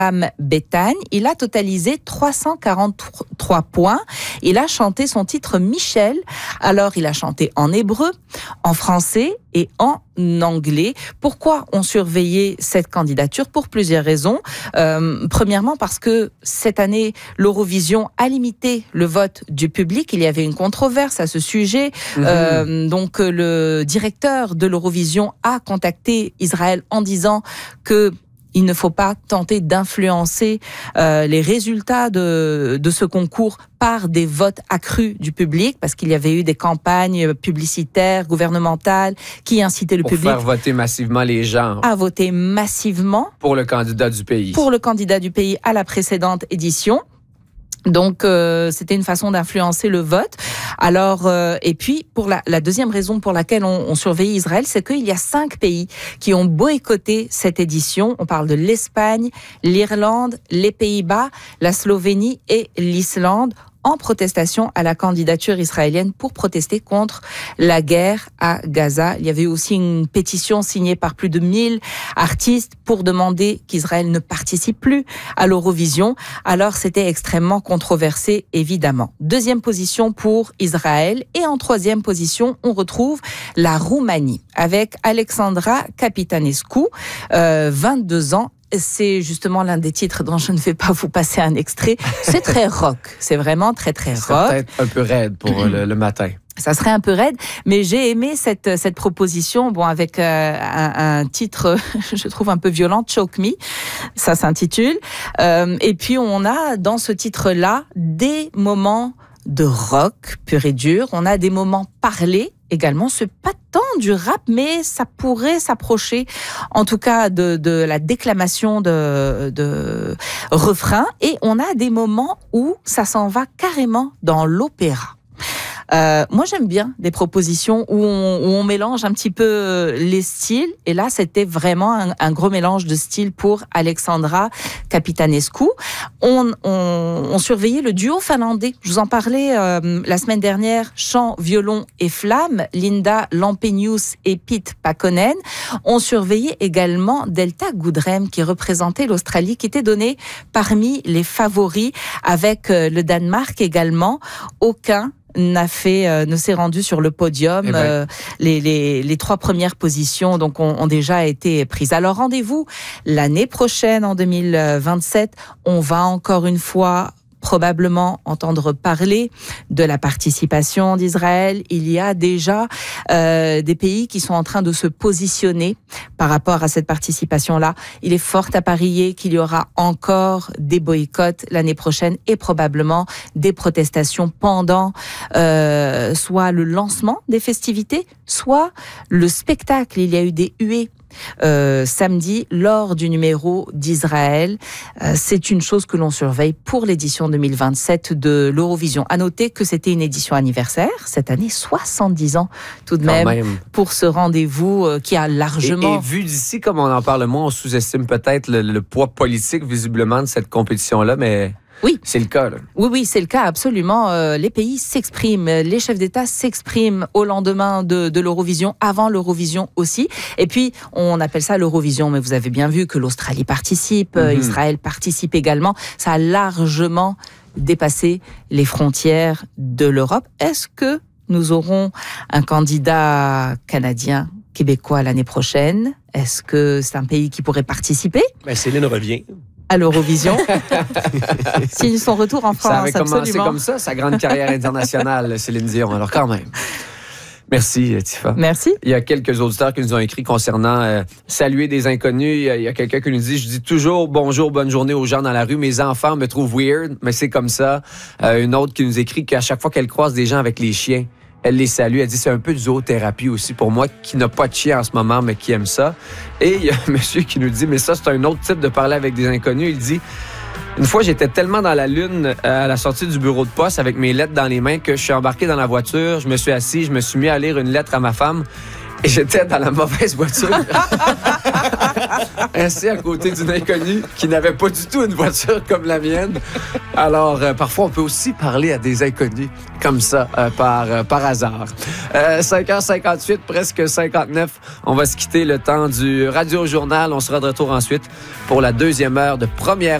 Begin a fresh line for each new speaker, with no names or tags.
Béthane. Il a totalisé 343 points. Il a chanté son titre Michel. Alors, il a chanté en hébreu, en français et en anglais. Pourquoi on surveillait cette candidature? Pour plusieurs raisons. Premièrement, parce que cette année, l'Eurovision a limité le vote du public. Il y avait une controverse à ce sujet. Donc, le directeur de l'Eurovision a contacté Israël en disant que il ne faut pas tenter d'influencer les résultats de ce concours par des votes accrus du public, parce qu'il y avait eu des campagnes publicitaires, gouvernementales, qui incitaient le public...
Pour faire voter massivement les gens.
À voter massivement.
Pour le candidat du pays.
Pour le candidat du pays à la précédente édition. Donc, c'était une façon d'influencer le vote. Alors, et puis, pour la deuxième raison pour laquelle on surveille Israël, c'est qu'il y a 5 pays qui ont boycotté cette édition. On parle de l'Espagne, l'Irlande, les Pays-Bas, la Slovénie et l'Islande, en protestation à la candidature israélienne pour protester contre la guerre à Gaza. Il y avait aussi une pétition signée par plus de 1000 artistes pour demander qu'Israël ne participe plus à l'Eurovision. Alors, c'était extrêmement controversé, évidemment. Deuxième position pour Israël. Et en troisième position, on retrouve la Roumanie avec Alexandra Capitanescu, 22 ans. C'est justement l'un des titres dont je ne vais pas vous passer un extrait. C'est très rock. C'est vraiment très, très rock.
C'est peut-être un peu raide pour le matin.
Ça serait un peu raide, mais j'ai aimé cette proposition, bon, avec un titre, je trouve un peu violent, Choke Me, ça s'intitule. Et puis on a dans ce titre-là des moments de rock pur et dur. On a des moments parlés également. C'est pas tant du rap, mais ça pourrait s'approcher, en tout cas, de la déclamation de refrains. Et on a des moments où ça s'en va carrément dans l'opéra. Moi, j'aime bien des propositions où on mélange un petit peu les styles. Et là, c'était vraiment un gros mélange de styles pour Alexandra Capitanescu. On surveillait le duo finlandais. Je vous en parlais la semaine dernière. Chant, violon et flamme. Linda Lampenius et Pete Pakkonen. On surveillait également Delta Goodrem, qui représentait l'Australie, qui était donné parmi les favoris, avec le Danemark également. Aucun ne s'est rendu sur le podium. Les 3 premières positions donc ont déjà été prises. Alors rendez-vous l'année prochaine, en 2027. On va encore une fois probablement entendre parler de la participation d'Israël. Il y a déjà des pays qui sont en train de se positionner par rapport à cette participation-là. Il est fort à parier qu'il y aura encore des boycotts l'année prochaine et probablement des protestations pendant soit le lancement des festivités, soit le spectacle. Il y a eu des huées samedi lors du numéro d'Israël. C'est une chose que l'on surveille pour l'édition 2027 de l'Eurovision. À noter que c'était une édition anniversaire cette année, 70 ans tout de même pour ce rendez-vous qui a largement...
Et vu d'ici, comme on en parle moins, on sous-estime peut-être le poids politique visiblement de cette compétition-là, mais...
Oui.
C'est le cas, là.
Oui, c'est le cas, absolument. Les pays s'expriment, les chefs d'État s'expriment au lendemain de l'Eurovision, avant l'Eurovision aussi. Et puis, on appelle ça l'Eurovision, mais vous avez bien vu que l'Australie participe, Israël participe également. Ça a largement dépassé les frontières de l'Europe. Est-ce que nous aurons un candidat canadien, québécois l'année prochaine? Est-ce que c'est un pays qui pourrait participer?
Céline revient
à l'Eurovision. Signe son retour en France, absolument.
Ça avait commencé comme ça, sa grande carrière internationale, Céline Dion. Alors quand même. Merci, Tifa.
Merci.
Il y a quelques auditeurs qui nous ont écrit concernant saluer des inconnus. Il y a quelqu'un qui nous dit, je dis toujours bonjour, bonne journée aux gens dans la rue. Mes enfants me trouvent weird, mais c'est comme ça. Une autre qui nous écrit qu'à chaque fois qu'elle croise des gens avec les chiens, elle les salue. Elle dit, c'est un peu de zoothérapie aussi pour moi, qui n'a pas de chien en ce moment, mais qui aime ça. Et il y a un monsieur qui nous dit, mais ça, c'est un autre type de parler avec des inconnus. Il dit, une fois, j'étais tellement dans la lune à la sortie du bureau de poste avec mes lettres dans les mains que je suis embarqué dans la voiture, je me suis assis, je me suis mis à lire une lettre à ma femme et j'étais dans la mauvaise voiture. assis à côté d'une inconnue qui n'avait pas du tout une voiture comme la mienne. Alors, parfois, on peut aussi parler à des inconnus comme ça, par hasard. 5h58, presque 59. On va se quitter le temps du Radio Journal. On sera de retour ensuite pour la deuxième heure de première